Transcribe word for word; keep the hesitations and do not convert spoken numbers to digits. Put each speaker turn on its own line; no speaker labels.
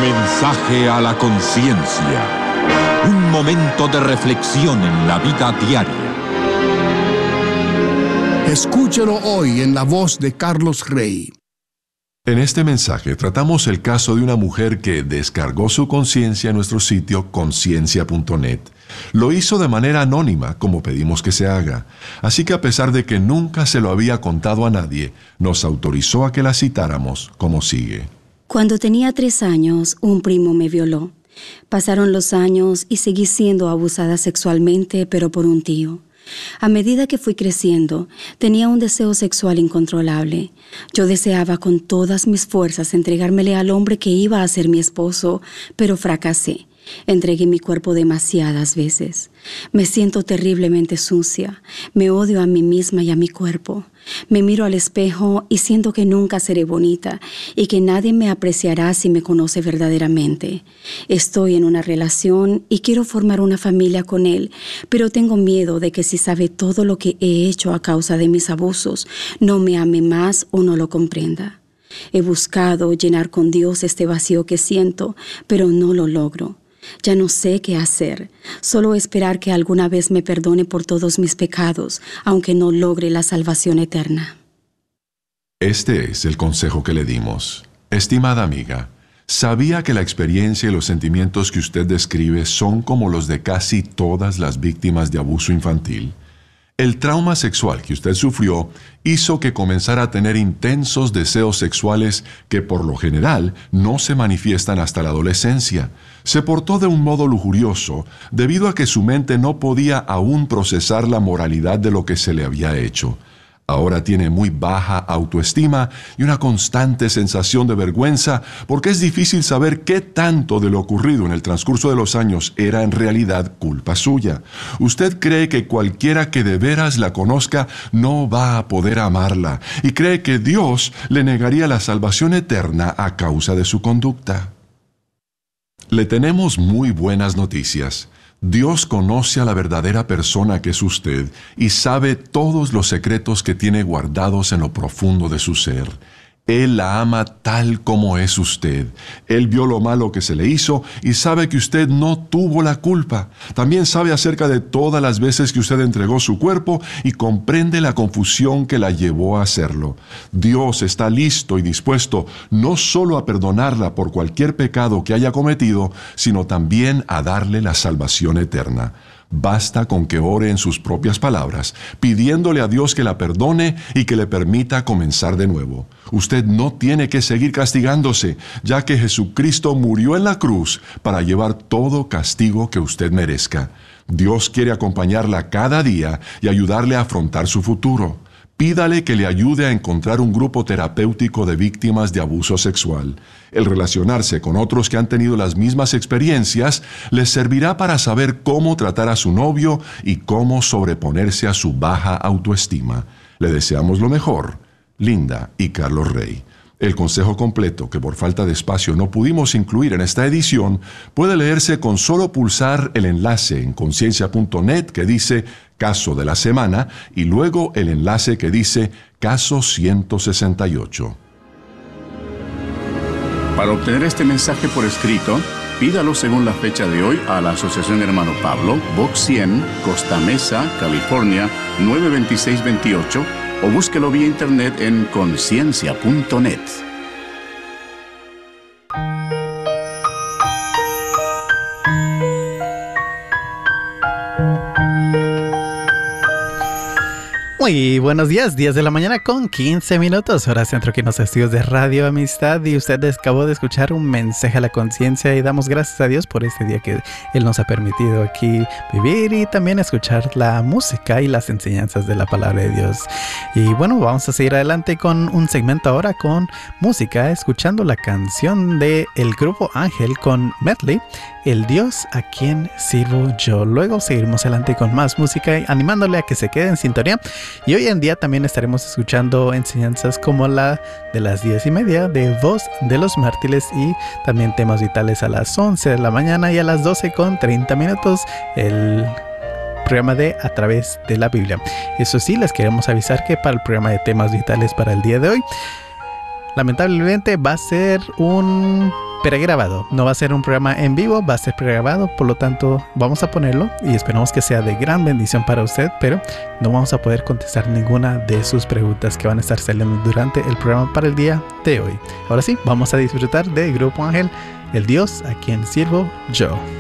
Mensaje a la conciencia. Un momento de reflexión en la vida diaria.
Escúchelo hoy en la voz de Carlos Rey.
En este mensaje tratamos el caso de una mujer que descargó su conciencia en nuestro sitio conciencia punto net. Lo hizo de manera anónima, como pedimos que se haga. Así que a pesar de que nunca se lo había contado a nadie, nos autorizó a que la citáramos como sigue.
Cuando tenía tres años, un primo me violó. Pasaron los años y seguí siendo abusada sexualmente, pero por un tío. A medida que fui creciendo, tenía un deseo sexual incontrolable. Yo deseaba con todas mis fuerzas entregármele al hombre que iba a ser mi esposo, pero fracasé. Entregué mi cuerpo demasiadas veces. Me siento terriblemente sucia. Me odio a mí misma y a mi cuerpo. Me miro al espejo y siento que nunca seré bonita y que nadie me apreciará si me conoce verdaderamente. Estoy en una relación y quiero formar una familia con él, pero tengo miedo de que si sabe todo lo que he hecho a causa de mis abusos, no me ame más o no lo comprenda. He buscado llenar con Dios este vacío que siento, pero no lo logro. Ya no sé qué hacer, solo esperar que alguna vez me perdone por todos mis pecados, aunque no logre la salvación eterna.
Este es el consejo que le dimos. Estimada amiga, ¿sabía que la experiencia y los sentimientos que usted describe son como los de casi todas las víctimas de abuso infantil? El trauma sexual que usted sufrió hizo que comenzara a tener intensos deseos sexuales que por lo general no se manifiestan hasta la adolescencia. Se portó de un modo lujurioso debido a que su mente no podía aún procesar la moralidad de lo que se le había hecho. Ahora tiene muy baja autoestima y una constante sensación de vergüenza porque es difícil saber qué tanto de lo ocurrido en el transcurso de los años era en realidad culpa suya. Usted cree que cualquiera que de veras la conozca no va a poder amarla y cree que Dios le negaría la salvación eterna a causa de su conducta. Le tenemos muy buenas noticias. Dios conoce a la verdadera persona que es usted y sabe todos los secretos que tiene guardados en lo profundo de su ser. Él la ama tal como es usted. Él vio lo malo que se le hizo y sabe que usted no tuvo la culpa. También sabe acerca de todas las veces que usted entregó su cuerpo y comprende la confusión que la llevó a hacerlo. Dios está listo y dispuesto no solo a perdonarla por cualquier pecado que haya cometido, sino también a darle la salvación eterna. Basta con que ore en sus propias palabras, pidiéndole a Dios que la perdone y que le permita comenzar de nuevo. Usted no tiene que seguir castigándose, ya que Jesucristo murió en la cruz para llevar todo castigo que usted merezca. Dios quiere acompañarla cada día y ayudarle a afrontar su futuro. Pídale que le ayude a encontrar un grupo terapéutico de víctimas de abuso sexual. El relacionarse con otros que han tenido las mismas experiencias les servirá para saber cómo tratar a su novio y cómo sobreponerse a su baja autoestima. Le deseamos lo mejor. Linda y Carlos Rey. El consejo completo, que por falta de espacio no pudimos incluir en esta edición, puede leerse con solo pulsar el enlace en conciencia punto net que dice Caso de la Semana y luego el enlace que dice Caso ciento sesenta y ocho.
Para obtener este mensaje por escrito, pídalo según la fecha de hoy a la Asociación Hermano Pablo, Box cien, Costa Mesa, California, nueve dos seis dos ocho, o búsquelo vía internet en conciencia punto net.
Muy buenos días, diez de la mañana con quince minutos, hora centro aquí en los estudios de Radio Amistad, y usted acabó de escuchar un mensaje a la conciencia y damos gracias a Dios por este día que Él nos ha permitido aquí vivir y también escuchar la música y las enseñanzas de la palabra de Dios. Y bueno, vamos a seguir adelante con un segmento ahora con música, escuchando la canción de el grupo Ángel con Medley, El Dios a quien sirvo yo. Luego seguiremos adelante con más música, animándole a que se quede en sintonía. Y hoy en día también estaremos escuchando enseñanzas como la de las diez y media de Voz de los Mártires y también temas vitales a las once de la mañana y a las doce con treinta minutos el programa de A Través de la Biblia. Eso sí, les queremos avisar que para el programa de temas vitales para el día de hoy, lamentablemente va a ser un pregrabado. No va a ser un programa en vivo, va a ser pregrabado, por lo tanto vamos a ponerlo y esperamos que sea de gran bendición para usted, pero no vamos a poder contestar ninguna de sus preguntas que van a estar saliendo durante el programa para el día de hoy. Ahora sí, vamos a disfrutar de Grupo Ángel, el Dios a quien sirvo yo.